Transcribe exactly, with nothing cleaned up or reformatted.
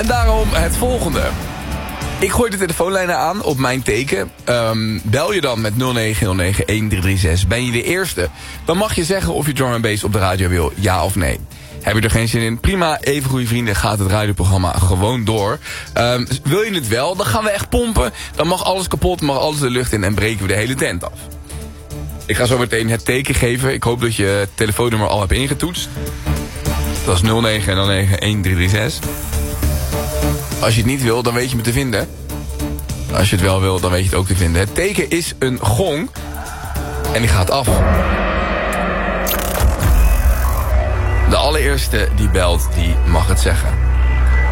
En daarom het volgende. Ik gooi de telefoonlijnen aan op mijn teken. Um, bel je dan met nul negen nul negen een drie drie zes. Ben je de eerste? Dan mag je zeggen of je drum and bass op de radio wil, ja of nee. Heb je er geen zin in? Prima, even goede vrienden, gaat het radioprogramma gewoon door. Um, wil je het wel? Dan gaan we echt pompen. Dan mag alles kapot, mag alles de lucht in en breken we de hele tent af. Ik ga zo meteen het teken geven. Ik hoop dat je het telefoonnummer al hebt ingetoetst. Dat is nul negen nul negen een drie drie zes. Als je het niet wil, dan weet je me te vinden. Als je het wel wil, dan weet je het ook te vinden. Het teken is een gong. En die gaat af. De allereerste die belt, die mag het zeggen.